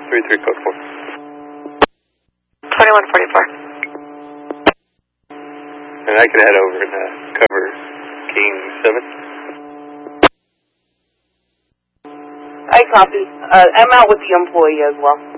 33 code 4. 2144. And I can head over and cover King 7. I copy. I'm out with the employee as well.